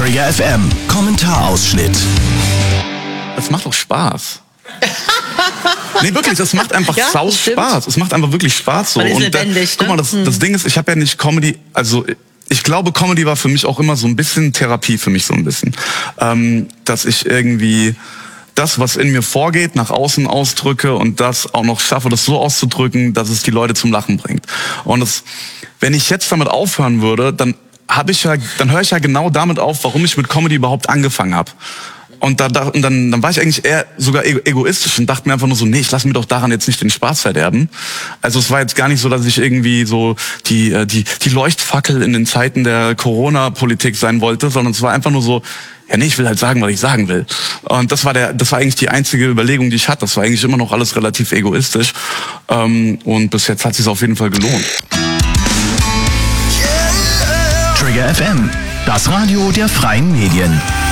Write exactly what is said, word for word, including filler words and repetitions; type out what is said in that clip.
Trigger F M, Kommentarausschnitt. Es macht doch Spaß. Nee, wirklich, das macht einfach Ja, sau stimmt. Spaß. Es macht einfach wirklich Spaß so. Man ist Und lebendig, da, guck mal, das, ne? das Ding ist, ich habe ja nicht Comedy, also ich glaube, Comedy war für mich auch immer so ein bisschen Therapie für mich so ein bisschen. Ähm, dass ich irgendwie das, was in mir vorgeht, nach außen ausdrücke und das auch noch schaffe, das so auszudrücken, dass es die Leute zum Lachen bringt. Und das, wenn ich jetzt damit aufhören würde, dann habe ich ja, dann höre ich ja genau damit auf, warum ich mit Comedy überhaupt angefangen habe. Und, da, da, und dann, dann war ich eigentlich eher sogar egoistisch und dachte mir einfach nur so, nee, ich lasse mir doch daran jetzt nicht den Spaß verderben. Also es war jetzt gar nicht so, dass ich irgendwie so die, die, die Leuchtfackel in den Zeiten der Corona-Politik sein wollte, sondern es war einfach nur so, ja nee, ich will halt sagen, was ich sagen will. Und das war der, das war eigentlich die einzige Überlegung, die ich hatte. Das war eigentlich immer noch alles relativ egoistisch. Und bis jetzt hat es sich auf jeden Fall gelohnt. Trigger F M, das Radio der freien Medien.